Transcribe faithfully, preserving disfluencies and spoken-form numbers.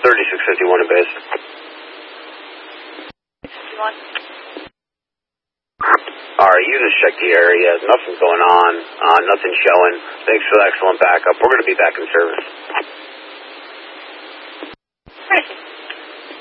thirty-six fifty-one in base. Alright, you just check the area. Nothing's going on. Uh, nothing's showing. Thanks for the excellent backup. We're going to be back in service.